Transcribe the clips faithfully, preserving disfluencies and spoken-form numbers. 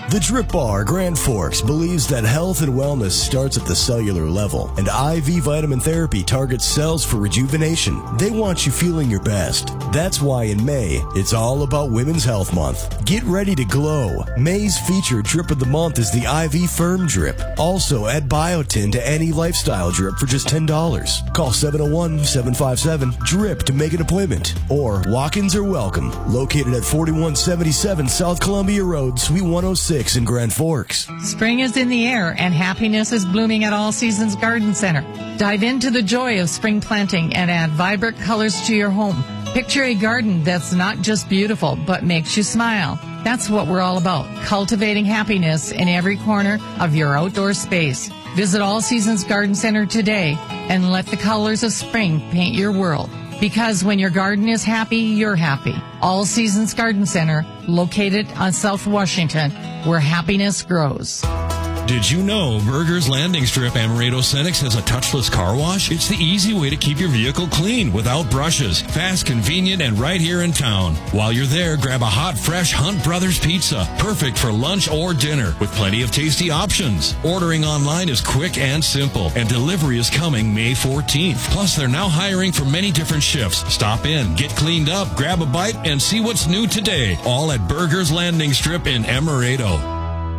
The Drip Bar Grand Forks believes that health and wellness starts at the cellular level, and I V vitamin therapy targets cells for rejuvenation. They want you feeling your best. That's why in May, it's all about Women's Health Month. Get ready to glow. May's featured drip of the month is the I V Firm Drip. Also, add biotin to any lifestyle drip for just ten dollars. Call seven oh one, seven five seven, DRIP to make an appointment. Or walk-ins are welcome. Located at forty-one seventy-seven South Columbia Road, Suite one oh six in Grand Forks. Spring is in the air and happiness is blooming at All Seasons Garden Center. Dive into the joy of spring planting and add vibrant colors to your home. Picture a garden that's not just beautiful, but makes you smile. That's what we're all about, cultivating happiness in every corner of your outdoor space. Visit All Seasons Garden Center today and let the colors of spring paint your world. Because when your garden is happy, you're happy. All Seasons Garden Center, located on South Washington, where happiness grows. Did you know Berger's Landing Strip Amaretto Cenex has a touchless car wash? It's the easy way to keep your vehicle clean without brushes. Fast, convenient, and right here in town. While you're there, grab a hot, fresh Hunt Brothers pizza. Perfect for lunch or dinner with plenty of tasty options. Ordering online is quick and simple, and delivery is coming May fourteenth. Plus, they're now hiring for many different shifts. Stop in, get cleaned up, grab a bite, and see what's new today. All at Berger's Landing Strip in Amaretto.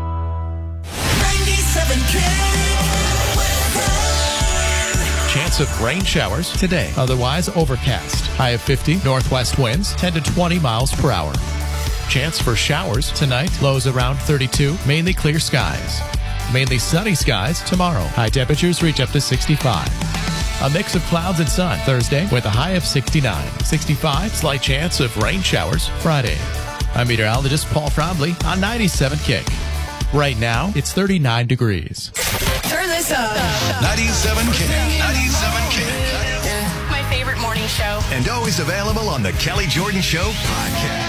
Chance of rain showers today. Otherwise overcast. High of fifty. Northwest winds ten to twenty miles per hour. Chance for showers tonight. Lows around thirty-two. Mainly clear skies. Mainly sunny skies tomorrow. High temperatures reach up to sixty-five. A mix of clouds and sun Thursday with a high of sixty-nine. sixty-five. Slight chance of rain showers Friday. I'm meteorologist Paul Frombley on ninety-seven Kick. Right now, it's thirty-nine degrees. Turn this up. ninety-seven Kick. ninety-seven Kick. My favorite morning show. And always available on the Kelly Jordan Show podcast.